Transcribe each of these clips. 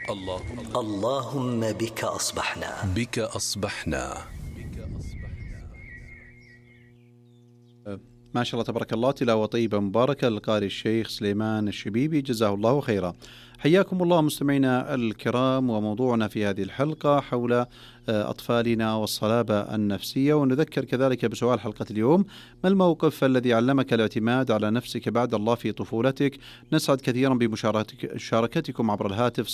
اللهم بك أصبحنا. ما شاء الله تبارك الله، تلاوة طيبة مباركة للقارئ الشيخ سليمان الشبيبي جزاه الله خيرا. حياكم الله مستمعينا الكرام، وموضوعنا في هذه الحلقة حول أطفالنا والصلابة النفسية، ونذكر كذلك بسؤال حلقة اليوم: ما الموقف الذي علمك الاعتماد على نفسك بعد الله في طفولتك؟ نسعد كثيرا بمشاركتكم عبر الهاتف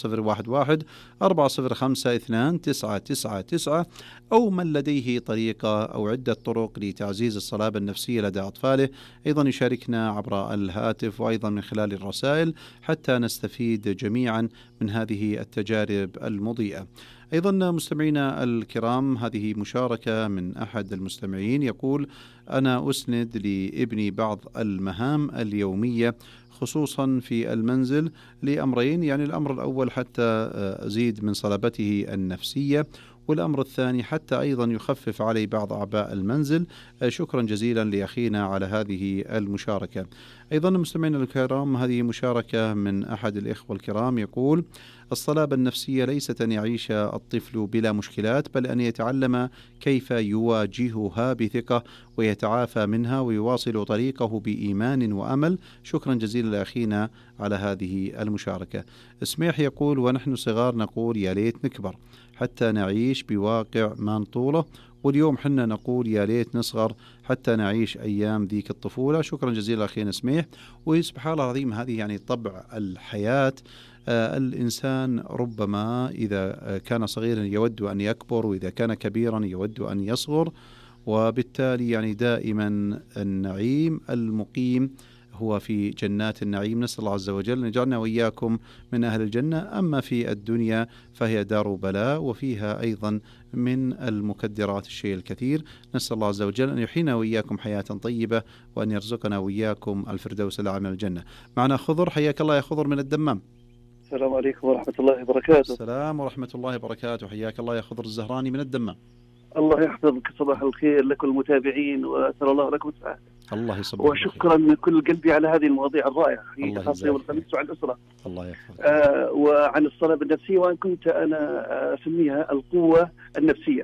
011-405-2999، أو من لديه طريقة أو عدة طرق لتعزيز الصلابة النفسية لدى أطفاله أيضا يشاركنا عبر الهاتف وأيضا من خلال الرسائل حتى نستفيد جميعا من هذه التجارب المضيئة. أيضا مستمعينا الكرام، هذه مشاركة من أحد المستمعين يقول: أنا أسند لابني بعض المهام اليومية خصوصا في المنزل لأمرين، يعني الأمر الأول حتى أزيد من صلابته النفسية، والأمر الثاني حتى أيضا يخفف علي بعض أعباء المنزل. شكرا جزيلا لأخينا على هذه المشاركة. أيضا مستمعينا الكرام، هذه مشاركة من أحد الإخوة الكرام يقول: الصلابة النفسية ليست أن يعيش الطفل بلا مشكلات، بل أن يتعلم كيف يواجهها بثقة ويتعافى منها ويواصل طريقه بإيمان وأمل. شكرا جزيلا لأخينا على هذه المشاركة. سميح يقول: ونحن صغار نقول يا ليت نكبر حتى نعيش بواقع ما نطوله، واليوم حنا نقول يا ليت نصغر حتى نعيش أيام ذيك الطفولة. شكرا جزيلا أخينا سميح. وسبحان الله العظيم، هذه يعني طبع الحياة. الإنسان ربما إذا كان صغيرا يود أن يكبر، وإذا كان كبيرا يود أن يصغر، وبالتالي يعني دائما النعيم المقيم هو في جنات النعيم. نسأل الله عز وجل أن يجعلنا وإياكم من أهل الجنة. أما في الدنيا فهي دار بلاء، وفيها أيضا من المكدرات الشيء الكثير. نسأل الله عز وجل أن يحيينا وإياكم حياة طيبة، وأن يرزقنا وإياكم الفردوس الأعلى من الجنة. معنا خضر، حياك الله يا خضر من الدمام. السلام عليكم ورحمة الله وبركاته. السلام ورحمة الله وبركاته، حياك الله يا خضر الزهراني من الدمام. الله يحفظك، صباح الخير لكم المتابعين، وأسأل الله لكم السعادة. الله يصبرك. وشكرا من كل قلبي على هذه المواضيع الرائعة، خاصة يوم الخميس وعن الأسرة. الله يحفظك. وعن الصلابة النفسية، وأن كنت أنا أسميها القوة النفسية.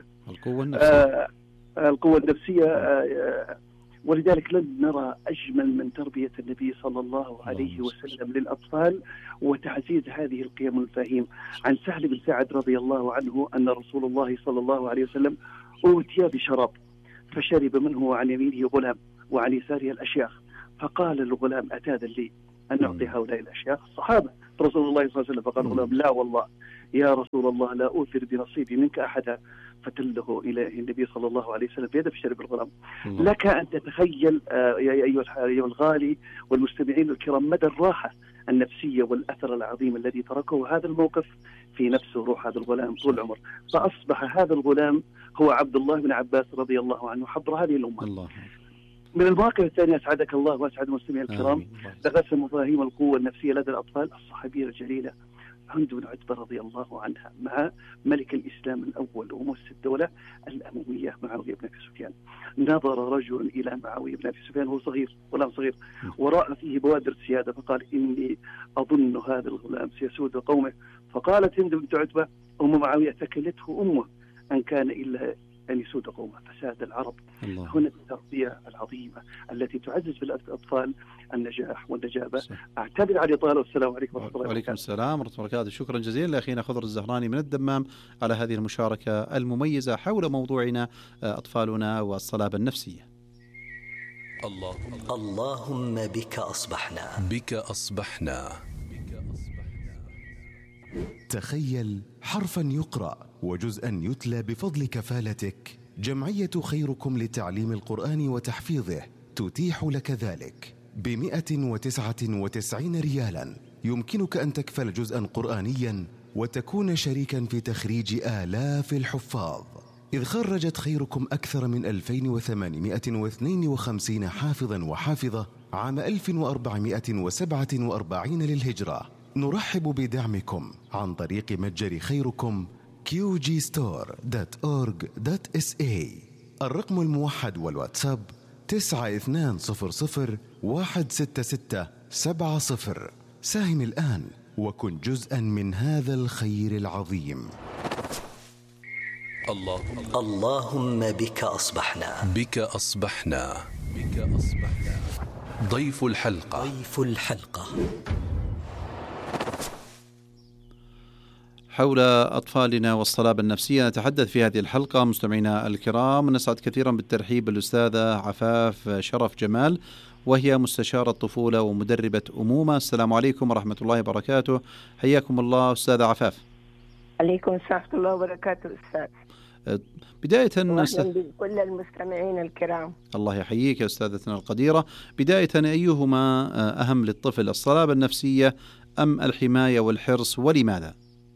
القوة النفسية. ولذلك لن نرى أجمل من تربية النبي صلى الله عليه وسلم للأطفال وتعزيز هذه القيم والمفاهيم. عن سهل بن سعد رضي الله عنه أن رسول الله صلى الله عليه وسلم أوتي بشراب فشرب منه، وعن يمينه غلام وعن يساره الأشياخ، فقال الغلام: أتاذن لي أن أعطي هؤلاء الأشياخ؟ الصحابة رسول الله صلى الله عليه وسلم، فقال الغلام: لا والله يا رسول الله، لا أوثر بنصيبي منك أحدا. فتله إلى النبي صلى الله عليه وسلم بيده فشرب الغلام. لك أن تتخيل يا أيها الغالي والمستمعين الكرام مدى الراحة النفسية والأثر العظيم الذي تركه هذا الموقف في نفسه روح هذا الغلام طول العمر. فأصبح هذا الغلام هو عبد الله بن عباس رضي الله عنه، حبر هذه الأمة. الله. من المواقف الثانية، أسعدك الله وأسعد المستمعين الكرام، تغسل مفاهيم القوة النفسية لدى الأطفال الصحابية الجليلة هند بن عتبة رضي الله عنها مع ملك الإسلام الأول ومؤسس الدولة الأموية معاوية بن أبي سفيان. نظر رجل إلى معاوية بن أبي سفيان وهو صغير، غلام صغير، ورأى فيه بوادر السيادة، فقال: إني أظن هذا الغلام سيسود قومه. فقالت هند بن عتبة أم معاوية: ثكلته أمه أن كان إلا أن يسود قومه فساد العرب. هنا التربية العظيمة التي تعزز في الأطفال النجاح والنجابة. أعتذر على الإطالة، والسلام عليكم ورحمة الله وبركاته. وعليكم السلام ورحمة الله وبركاته. شكرا جزيلا لأخينا خضر الزهراني من الدمام على هذه المشاركة المميزة حول موضوعنا أطفالنا والصلابة النفسية. اللهم بك أصبحنا. تخيل حرفا يقرأ وجزءا يتلى بفضل كفالتك. جمعية خيركم لتعليم القرآن وتحفيظه تتيح لك ذلك ب199 ريالا. يمكنك أن تكفل جزءا قرآنيا وتكون شريكا في تخريج آلاف الحفاظ، إذ خرجت خيركم أكثر من 2852 حافظا وحافظة عام 1447 للهجرة. نرحب بدعمكم عن طريق متجر خيركم qgstore.org.sa. الرقم الموحد والواتساب 9200 166 70. ساهم الآن وكن جزءا من هذا الخير العظيم. اللهم بك أصبحنا. بك أصبحنا. بك أصبحنا. ضيف الحلقة. حول أطفالنا والصلابة النفسية نتحدث في هذه الحلقة مستمعينا الكرام. نسعد كثيرا بالترحيب بالأستاذة عفاف شرف جمال، وهي مستشارة طفولة ومدربة أمومة. السلام عليكم ورحمة الله وبركاته، حياكم الله أستاذة عفاف. عليكم السلام ورحمة الله وبركاته أستاذ. بداية كل المستمعين الكرام. الله يحييك يا أستاذتنا القديرة. بداية أيهما أهم للطفل، الصلابة النفسية أم الحماية والحرص، ولماذا؟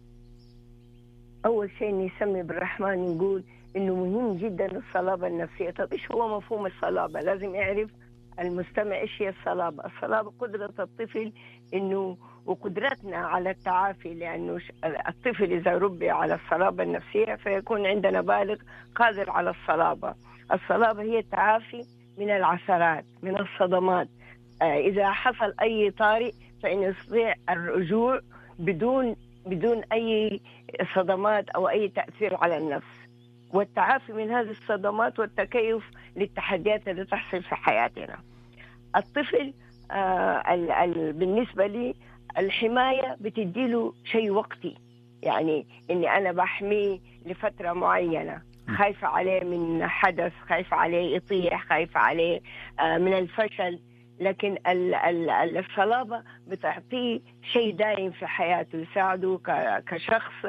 أول شيء نسمي بالرحمن نقول إنه مهم جدا الصلابة النفسية. طب إيش هو مفهوم الصلابة؟ لازم يعرف المستمع إيش هي الصلابة. الصلابة قدرة الطفل إنه وقدرتنا على التعافي، لأنه الطفل إذا ربي على الصلابة النفسية فيكون عندنا بالغ قادر على الصلابة. الصلابة هي التعافي من العثرات، من الصدمات. إذا حصل أي طارئ فإن يستطيع الرجوع بدون أي صدمات أو أي تأثير على النفس، والتعافي من هذه الصدمات والتكيف للتحديات التي تحصل في حياتنا. الطفل بالنسبة لي الحماية بتديله شيء وقتي، يعني إني أنا بحميه لفترة معينة، خايفة عليه من حدث، خايفة عليه يطيح، خايفة عليه من الفشل. لكن الصلابة بتعطيه شيء دائم في حياته، يساعده كشخص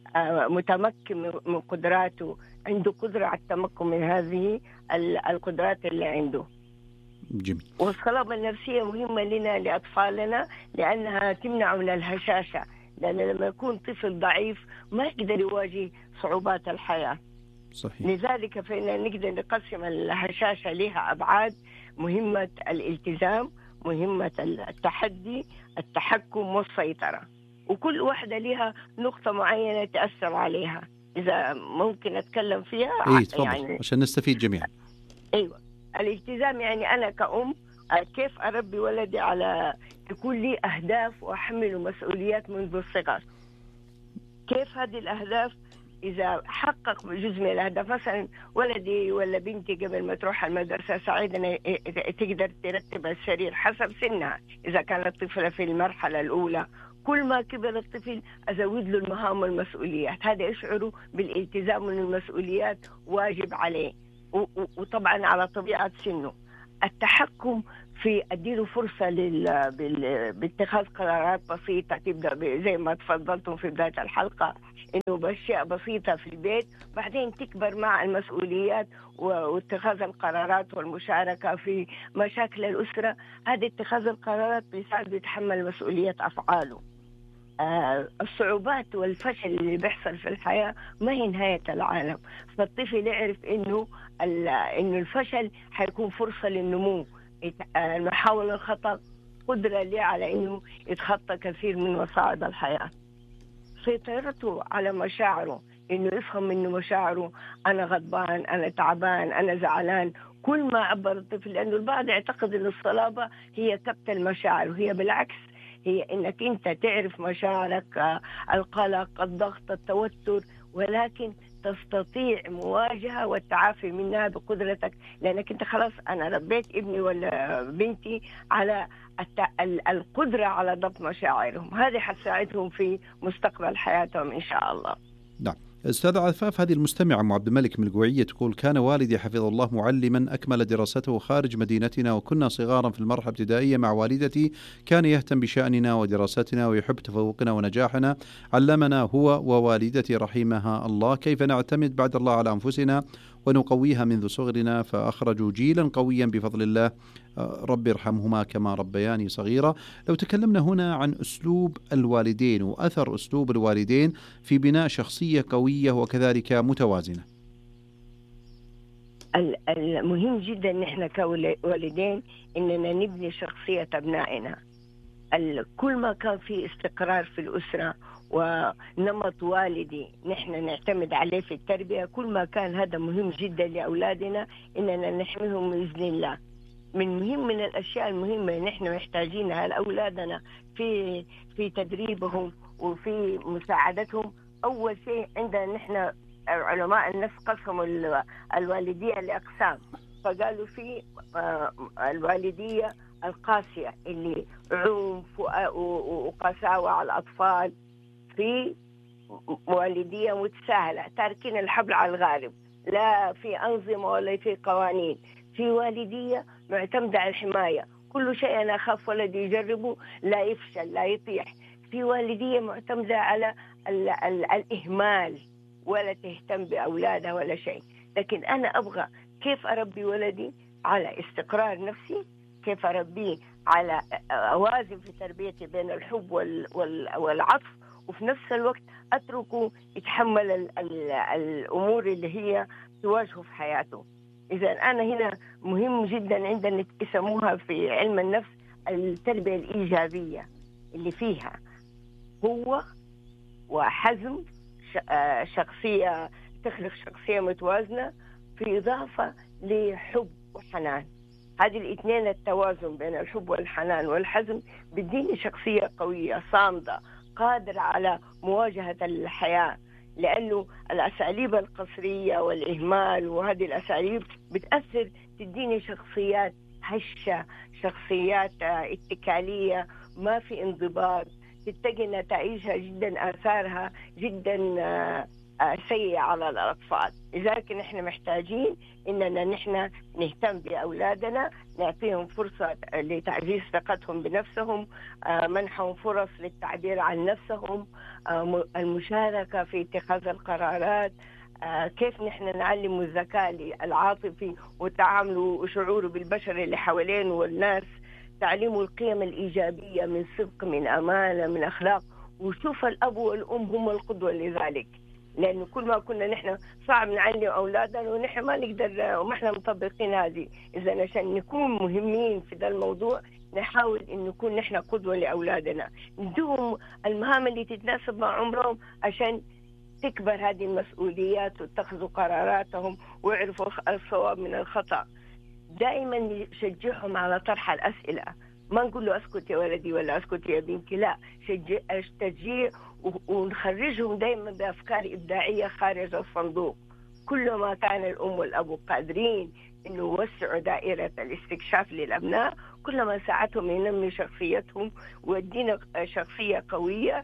متمكن من قدراته، عنده قدرة على التمكن من هذه القدرات اللي عنده. جميل. والصلابة النفسية مهمة لنا لأطفالنا لأنها تمنع من الهشاشة، لأن لما يكون طفل ضعيف ما يقدر يواجه صعوبات الحياة. صحيح. لذلك فإننا نقدر نقسم الهشاشة لها أبعاد: مهمة الالتزام، مهمة التحدي، التحكم والسيطرة، وكل واحدة لها نقطة معينة تأثر عليها. إذا ممكن أتكلم فيها يعني عشان نستفيد جميعا. أيوة. الالتزام يعني أنا كأم كيف أربي ولدي على يكون لي أهداف وأحمله مسؤوليات منذ الصغر. كيف هذه الأهداف إذا حقق جزء من الأهداف، مثلا ولدي ولا بنتي قبل ما تروح المدرسة ساعدنا تقدر ترتب السرير حسب سنها. إذا كانت طفلة في المرحلة الأولى، كل ما كبر الطفل أزود له المهام والمسؤوليات، هذا يشعره بالالتزام من المسؤوليات واجب عليه، وطبعا على طبيعة سنه. التحكم في أديله فرصة باتخاذ قرارات بسيطة، تبدأ زي ما تفضلتم في بداية الحلقة إنه بأشياء بسيطة في البيت، بعدين تكبر مع المسؤوليات واتخاذ القرارات والمشاركة في مشاكل الأسرة. هذا اتخاذ القرارات بيساعد يتحمل مسؤولية أفعاله. الصعوبات والفشل اللي بيحصل في الحياة ما هي نهاية العالم، فالطفل يعرف إنه الفشل حيكون فرصة للنمو. المحاولة الخطأ قدرة لي على إنه يتخطى كثير من مصاعب الحياة. سيطرته على مشاعره، إنه يفهم منه مشاعره، أنا غضبان، أنا تعبان، أنا زعلان. كل ما عبر الطفل، لأنه البعض يعتقد أن الصلابة هي كبت المشاعر، وهي بالعكس، هي إنك أنت تعرف مشاعرك، القلق، الضغط، التوتر، ولكن تستطيع مواجهة والتعافي منها بقدرتك، لأنك أنت خلاص أنا ربيت ابني ولا بنتي على القدرة على ضبط مشاعرهم. هذه حتساعدهم في مستقبل حياتهم إن شاء الله. نعم. أستاذ عفاف، هذه المستمعة أم عبد الملك من القوية تقول: كان والدي حفظه الله معلما أكمل دراسته خارج مدينتنا، وكنا صغارا في المرحلة الابتدائية مع والدتي، كان يهتم بشأننا ودراستنا ويحب تفوقنا ونجاحنا. علمنا هو ووالدتي رحمها الله كيف نعتمد بعد الله على أنفسنا ونقويها منذ صغرنا، فأخرجوا جيلا قويا بفضل الله، رب ارحمهما كما ربياني صغيرة. لو تكلمنا هنا عن أسلوب الوالدين وأثر أسلوب الوالدين في بناء شخصية قوية وكذلك متوازنة. المهم جدا نحن كوالدين إننا نبني شخصية أبنائنا. كل ما كان في استقرار في الأسرة ونمط والدي نحن نعتمد عليه في التربية، كل ما كان هذا مهم جدا لأولادنا إننا نحميهم بإذن الله. من الأشياء المهمة نحن محتاجينها لأولادنا في تدريبهم وفي مساعدتهم. أول شيء عندنا نحن علماء النفس قسموا الوالدية لأقسام، فقالوا في الوالدية القاسية اللي عنف وقساوة على الأطفال، في والدية متساهلة تاركين الحبل على الغارب، لا في أنظمة ولا في قوانين، في والدية معتمدة على الحماية، كل شيء أنا أخاف ولدي يجربه لا يفشل لا يطيح، في والدية معتمدة على الإهمال ولا تهتم بأولادها ولا شيء. لكن أنا أبغى كيف أربي ولدي على استقرار نفسي، كيف أربيه على أوازن في تربيتي بين الحب والعطف، وفي نفس الوقت أتركه يتحمل الأمور اللي هي تواجهه في حياته. إذا أنا هنا مهم جدا عندنا يسموها في علم النفس التربية الإيجابية، اللي فيها هو وحزم شخصية، تخلق شخصية متوازنة في إضافة لحب وحنان. هذه الاثنين التوازن بين الحب والحنان والحزم بديني شخصية قوية صامدة قادرة على مواجهة الحياة، لأنه الأساليب القصرية والإهمال وهذه الأساليب بتأثر تديني شخصيات هشة، شخصيات اتكالية ما في انضباط، تتجه نتائجها جدا آثارها جدا سيئة على الأطفال. لذلك نحن محتاجين إننا نحن نهتم بأولادنا، نعطيهم فرصة لتعزيز ثقتهم بنفسهم، منحهم فرص للتعبير عن نفسهم، المشاركة في اتخاذ القرارات، كيف نحن نعلم الذكاء العاطفي والتعامل وشعوره بالبشر اللي حوالينه والناس، تعليم القيم الإيجابية من صدق من أمانة من أخلاق. وشوف الأب والأم هم القدوة لذلك، لأنه كل ما كنا نحن صعب نعلم أولادنا ونحن ما نقدر وما احنا مطبقين هذه. إذا عشان نكون مهمين في ذا الموضوع نحاول إن نكون نحن قدوة لأولادنا، ندوهم المهام اللي تتناسب مع عمرهم عشان تكبر هذه المسؤوليات واتخذوا قراراتهم ويعرفوا الصواب من الخطأ. دائما نشجعهم على طرح الأسئلة، ما نقول له أسكت يا ولدي ولا أسكت يا بنتي، لا، تشجيع ونخرجهم دائما بأفكار إبداعية خارج الصندوق. كلما كان الأم والأب قادرين إنه يوسعوا دائرة الاستكشاف للأبناء، كلما ساعدهم ينمي شخصيتهم ويدينا شخصية قوية.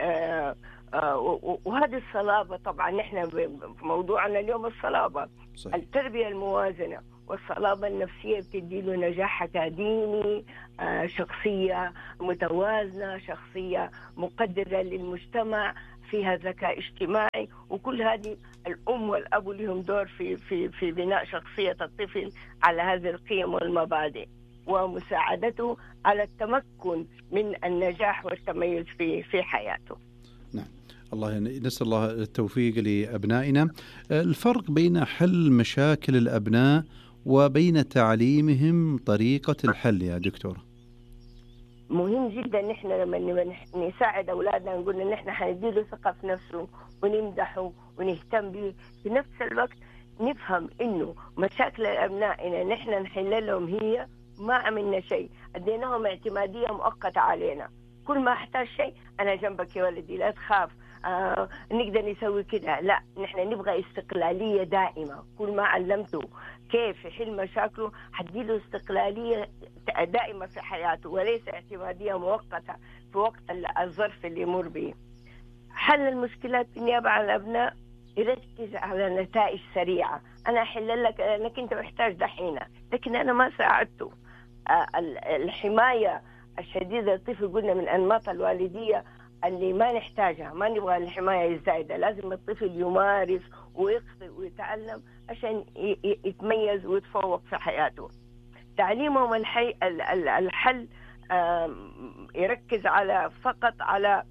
وهذه الصلابة طبعا نحن في موضوعنا اليوم الصلابة صحيح. التربية الموازنة والصلابة النفسية بتدي له نجاح أكاديمي، شخصية متوازنة، شخصية مقدرة للمجتمع، فيها ذكاء اجتماعي. وكل هذه الأم والأب لهم دور في بناء شخصية الطفل على هذه القيم والمبادئ ومساعدته على التمكن من النجاح والتميز في حياته. نعم، الله نسأل الله التوفيق لأبنائنا. الفرق بين حل مشاكل الأبناء وبين تعليمهم طريقة الحل يا دكتور. مهم جدا نحن لما نساعد أولادنا نقول نحن حنديله ثقة في نفسه ونمدحه ونهتم به، في نفس الوقت نفهم إنه مشاكل الأبناء إن نحن نحل لهم هي ما عملنا شيء، أديناهم اعتمادية مؤقتة علينا. كل ما احتاج شيء أنا جنبك يا ولدي لا تخاف، نقدر نسوي كده. لا، نحن نبغى استقلالية دائمة. كل ما علمته كيف يحل مشاكله حديله استقلالية دائمة في حياته وليس اعتمادية مؤقتة في وقت الظرف اللي يمر به. حل المشكلات بالنيابة عن الأبناء يركز على نتائج سريعة. أنا أحل لك لأنك أنت محتاج دحينة، لكن أنا ما ساعدته. الحماية الشديدة الطفل قلنا من أنماط الوالدية اللي ما نحتاجها، ما نبغى الحماية الزايدة. لازم الطفل يمارس ويخطئ ويتعلم عشان يتميز ويتفوق في حياته. تعليمهم الحل يركز فقط على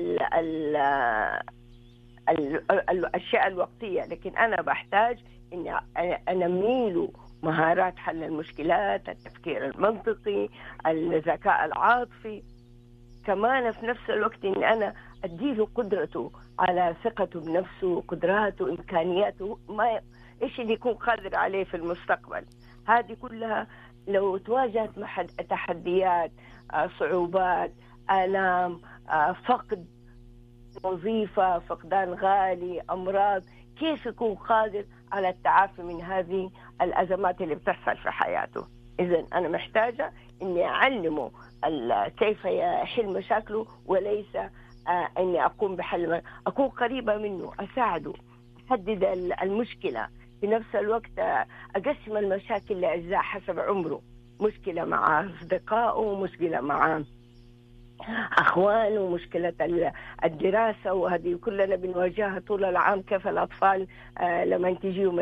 الأشياء الوقتية، لكن أنا بحتاج إني أنميله مهارات حل المشكلات، التفكير المنطقي، الذكاء العاطفي. كمان في نفس الوقت إن أنا أديله قدرته على ثقته بنفسه، قدراته، إمكانياته، إيش اللي يكون قادر عليه في المستقبل. هذه كلها لو تواجهت تحديات، صعوبات، آلام، فقد وظيفة، فقدان غالي، أمراض، كيف يكون قادر على التعافي من هذه الأزمات اللي بتحصل في حياته؟ إذن أنا محتاجة إني أعلمه كيف يحل مشاكله، وليس إني أقوم بحل، أكون قريبة منه، أساعده، أحدد المشكلة، في نفس الوقت أقسم المشاكل لأجزاء حسب عمره، مشكلة مع أصدقائه، مشكلة مع أخوانه، مشكلة الدراسة، وهذه كلنا بنواجهها طول العام. كيف الأطفال لما تجيهم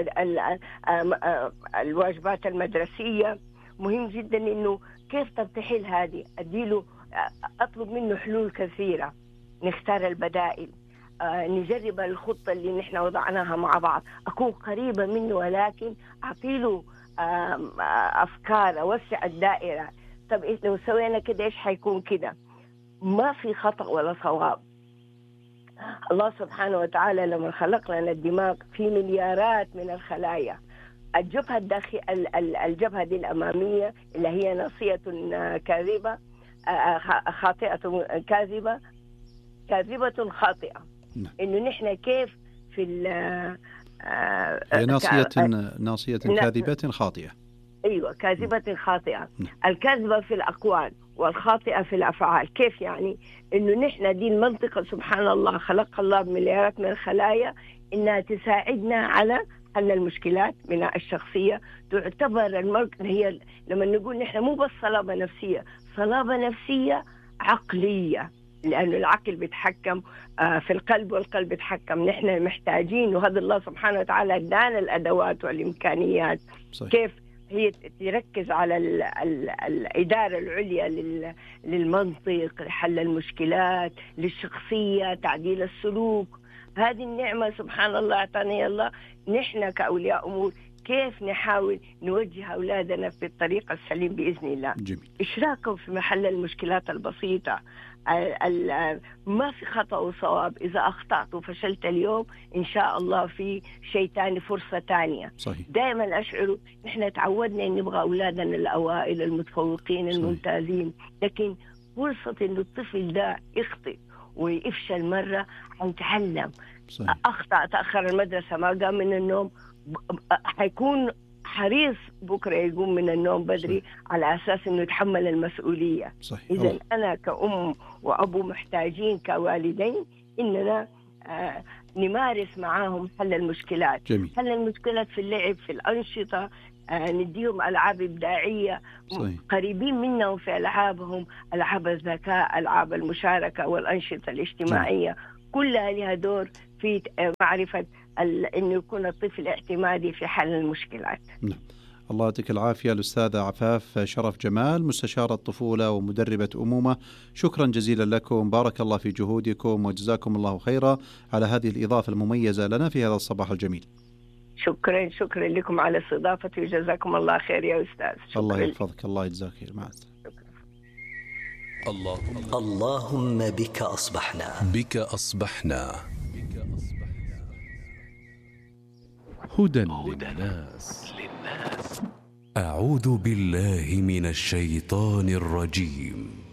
الواجبات المدرسية، مهم جدا إنه كيف تحل هذه، أطلب منه حلول كثيرة، نختار البدائل، نجرب الخطة اللي نحن وضعناها مع بعض، أكون قريبة منه، ولكن أعطيله أفكار، أوسع الدائرة. طب لو سوينا كده إيش حيكون كده؟ ما في خطأ ولا صواب. الله سبحانه وتعالى لما خلق لنا الدماغ في مليارات من الخلايا، الجبهة دي الأمامية اللي هي ناصية كاذبة، كاذبة خاطئة. إنه نحن كيف في هي ناصية كاذبة خاطئة. أيوة، كاذبة خاطئة. الكاذبة في الأقوال والخاطئة في الأفعال. كيف يعني؟ إنه نحن دي المنطقة سبحان الله خلق الله بمليارات من الخلايا إنها تساعدنا على حل المشكلات من الشخصية. تعتبر هي لما نقول نحن مو بس صلابة نفسية، صلابة نفسية عقلية، لأنه العقل بيتحكم في القلب، والقلب بيتحكم. نحن محتاجين، وهذا الله سبحانه وتعالى ادانا الأدوات والإمكانيات. صحيح. كيف هي تركز على الإدارة العليا للمنطق، لحل المشكلات، للشخصية، تعديل السلوك. هذه النعمة سبحان الله أعطاني الله. نحن كأولياء أمور كيف نحاول نوجه أولادنا في الطريق السليم بإذن الله. جميل. إشراكهم في محل المشكلات البسيطة. ما في خطأ وصواب. إذا أخطأت وفشلت اليوم إن شاء الله في شيء تاني، فرصة تانية. صحيح. دائما أشعر نحن تعودنا أن نبغى أولادنا الأوائل، المتفوقين، الممتازين، لكن فرصة أن الطفل ده يخطئ ويفشل مرة حيتعلم. أخطأ، تأخر المدرسة، ما قام من النوم، حيكون حريص بكرة يقوم من النوم بدري. صحيح. على أساس أنه يتحمل المسؤولية. إذن أنا كأم وأبو محتاجين كوالدين إننا نمارس معاهم حل المشكلات. جميل. حل المشكلات في اللعب، في الأنشطة، نديهم ألعاب إبداعية. صحيح. قريبين منهم في ألعابهم، ألعاب الذكاء، ألعاب المشاركة والأنشطة الاجتماعية. جميل. كلها لها دور في معرفة أنه يكون الطفل اعتمادي في حل المشكلات. نعم. الله يعطيك العافية الأستاذة عفاف شرف جمال، مستشارة طفولة ومدربة أمومة. شكرا جزيلا لكم، بارك الله في جهودكم وجزاكم الله خيرا على هذه الإضافة المميزة لنا في هذا الصباح الجميل. شكرا لكم على استضافتي، وجزاكم الله خير يا أستاذ. الله يحفظك، الله يجزاك خير. مع السلامة. اللهم بك أصبحنا. بك أصبحنا. هدى للناس. أعوذ بالله من الشيطان الرجيم.